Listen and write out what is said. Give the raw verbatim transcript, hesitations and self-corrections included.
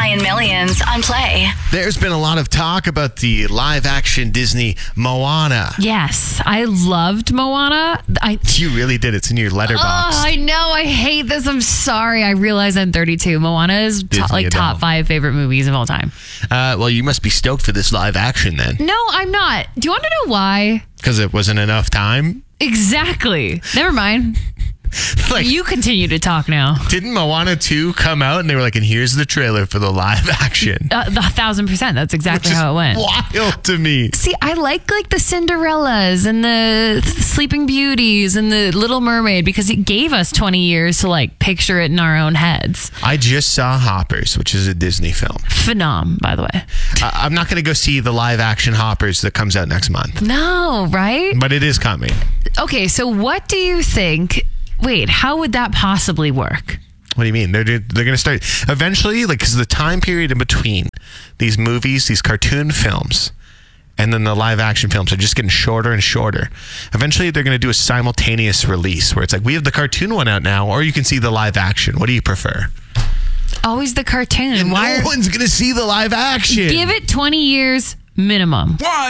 playing Millions on Play. There's been a lot of talk about the live-action Disney Moana. Yes, I loved Moana. I You really did. It's in your letterbox. Oh, I know. I hate this. I'm sorry. I realize I'm thirty-two. Moana is to- like adult. top five favorite movies of all time. Uh, well, you must be stoked for this live action then, No, I'm not. Do you want to know why? because it wasn't enough time. Exactly. Never mind. Like, You continue to talk now. didn't Moana two come out and they were like, and here's the trailer for the live action? Uh, a thousand percent. That's exactly Which is how it went. wild to me. See, I like like the Cinderellas and the Sleeping Beauties and the Little Mermaid because it gave us twenty years to like picture it in our own heads. I just saw Hoppers, which is a Disney film. Phenom, by the way. I- I'm not going to go see the live action Hoppers that comes out next month, No, right? but it is coming. Okay, so what do you think? Wait, how would that possibly work? What do you mean? They're they're going to start eventually, like, because the time period in between these movies, these cartoon films, and then the live action films are just getting shorter and shorter. Eventually, they're going to do a simultaneous release where it's like, we have the cartoon one out now, or you can see the live action. What do you prefer? Always the cartoon. And Why no are- one's going to see the live action. Give it twenty years minimum. One.